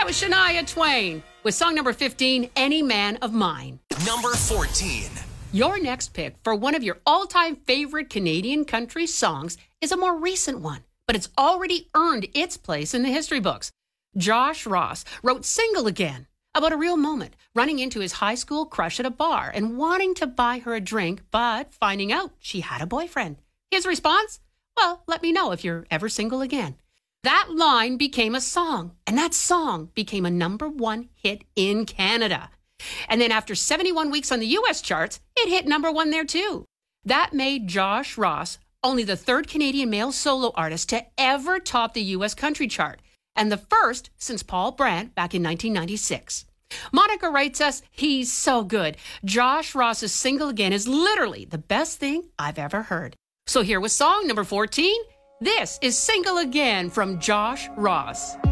was Shania Twain with song number 15, Any Man of Mine. Number 14. Your next pick for one of your all-time favorite Canadian country songs is a more recent one, but it's already earned its place in the history books. Josh Ross wrote Single Again about a real moment, running into his high school crush at a bar and wanting to buy her a drink, but finding out she had a boyfriend. His response? Well, let me know if you're ever single again. That line became a song, and that song became a #1 hit in Canada. And then after 71 weeks on the U.S. charts, it hit #1 there too. That made Josh Ross only the third Canadian male solo artist to ever top the U.S. country chart, and the first since Paul Brandt back in 1996. Monica writes us, he's so good. Josh Ross's Single Again is literally the best thing I've ever heard. So here was song number 14. This is Single Again from Josh Ross.